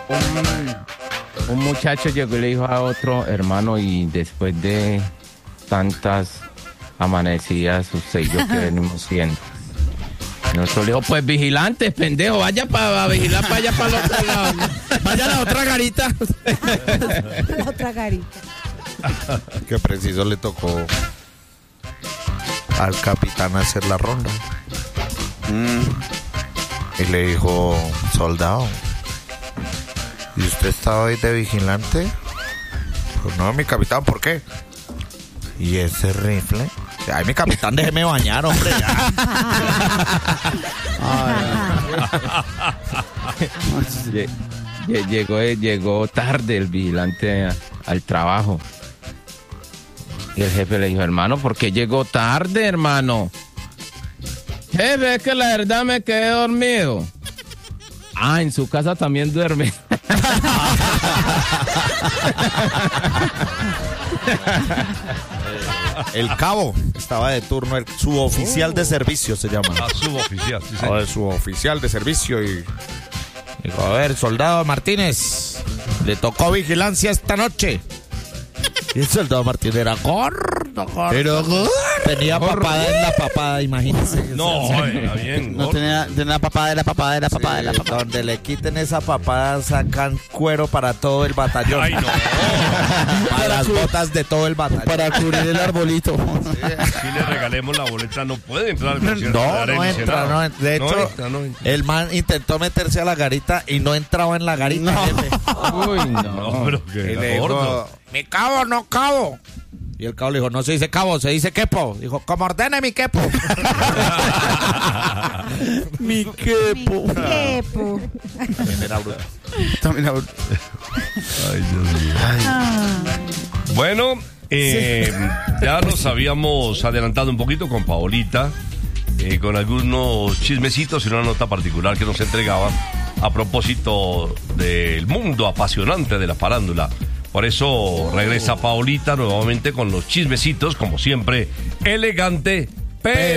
Un muchacho llegó y le dijo a otro, hermano, y después de tantas amanecidas, usted y yo que venimos siendo. Nosotros le dijo, pues vigilantes, pendejo, vaya para vigilar para allá para el otro lado. Vaya a la otra garita. La otra garita. Que preciso le tocó al capitán hacer la ronda. Y le dijo, soldado, ¿y usted está hoy de vigilante? Pues no, mi capitán, ¿por qué? ¿Y ese rifle? Ay, mi capitán, déjeme bañar, hombre, ya. Llegó tarde el vigilante al trabajo. Y el jefe le dijo, hermano, ¿por qué llegó tarde, hermano? Jefe, es que la verdad me quedé dormido. Ah, en su casa también duerme. El cabo estaba de turno, el suboficial de servicio se llama. Suboficial, sí, Ahora el suboficial de servicio y dijo, a ver, soldado Martínez, le tocó vigilancia esta noche. Y el soldado Martínez era gordo. Tenía papada en la papada, imagínense. No, era bien. No tenía papada de la papada. Donde le quiten esa papada sacan cuero para todo el batallón. Ay, no. Para las botas de todo el batallón. Para cubrir el arbolito. Si le regalemos la boleta, no puede entrar al concierto. No entra. De hecho, el man intentó meterse a la garita y no entraba en la garita. Uy, No, no. pero que Y era le gordo. dijo, mi cabo, no cabo. Y el cabo le dijo, no se dice cabo, se dice quepo. Dijo, como ordene mi quepo. Mi quepo. Quepo. También Ay, Dios mío. Bueno, ya nos habíamos adelantado un poquito con Paolita, con algunos chismecitos y una nota particular que nos entregaba a propósito del mundo apasionante de la farándula. Por eso regresa Paolita nuevamente con los chismecitos, como siempre, elegante, pero